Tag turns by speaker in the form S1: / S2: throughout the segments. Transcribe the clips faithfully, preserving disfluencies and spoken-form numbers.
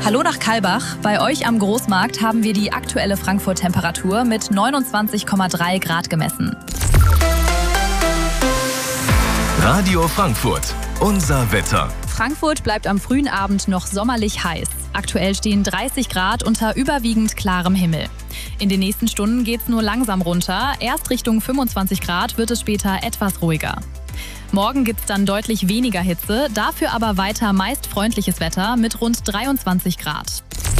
S1: Hallo nach Kalbach. Bei euch am Großmarkt haben wir die aktuelle Frankfurt-Temperatur mit neunundzwanzig Komma drei Grad gemessen.
S2: Radio Frankfurt, unser Wetter.
S1: Frankfurt bleibt am frühen Abend noch sommerlich heiß. Aktuell stehen dreißig Grad unter überwiegend klarem Himmel. In den nächsten Stunden geht's nur langsam runter. Erst Richtung fünfundzwanzig Grad wird es später etwas ruhiger. Morgen gibt's dann deutlich weniger Hitze, dafür aber weiter meist freundliches Wetter mit rund dreiundzwanzig Grad.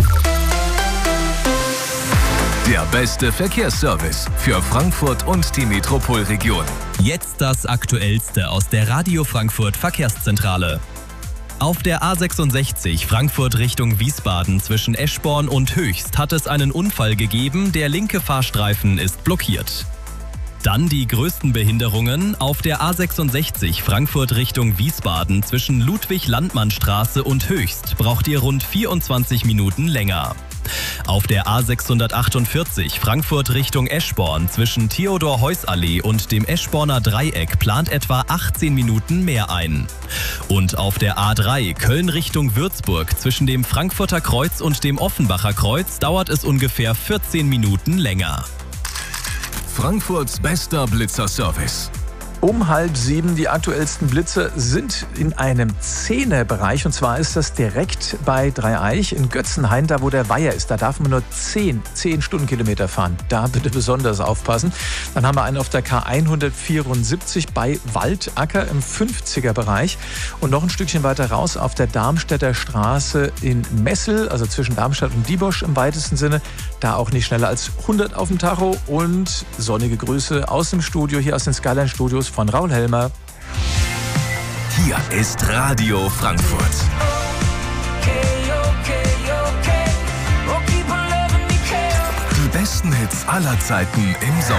S2: Der beste Verkehrsservice für Frankfurt und die Metropolregion.
S3: Jetzt das Aktuellste aus der Radio Frankfurt Verkehrszentrale. Auf der A sechsundsechzig Frankfurt Richtung Wiesbaden zwischen Eschborn und Höchst hat es einen Unfall gegeben, der linke Fahrstreifen ist blockiert. Dann die größten Behinderungen. Auf der A sechsundsechzig Frankfurt Richtung Wiesbaden zwischen Ludwig-Landmann-Straße und Höchst braucht ihr rund vierundzwanzig Minuten länger. Auf der A sechshundertachtundvierzig Frankfurt Richtung Eschborn zwischen Theodor-Heuss-Allee und dem Eschborner Dreieck plant etwa achtzehn Minuten mehr ein. Und auf der A drei Köln Richtung Würzburg zwischen dem Frankfurter Kreuz und dem Offenbacher Kreuz dauert es ungefähr vierzehn Minuten länger.
S2: Frankfurts bester Blitzerservice.
S4: Um halb sieben, die aktuellsten Blitze sind in einem Zehnerbereich. Und zwar ist das direkt bei Dreieich in Götzenhain, da wo der Weiher ist. Da darf man nur zehn, zehn Stundenkilometer fahren. Da bitte besonders aufpassen. Dann haben wir einen auf der K hundertvierundsiebzig bei Waldacker im fünfziger-Bereich. Und noch ein Stückchen weiter raus auf der Darmstädter Straße in Messel, also zwischen Darmstadt und Diebosch im weitesten Sinne. Da auch nicht schneller als hundert auf dem Tacho. Und sonnige Grüße aus dem Studio, hier aus den Skyline-Studios von Raul Helmer.
S2: Hier ist Radio Frankfurt. Die besten Hits aller Zeiten im Sommer.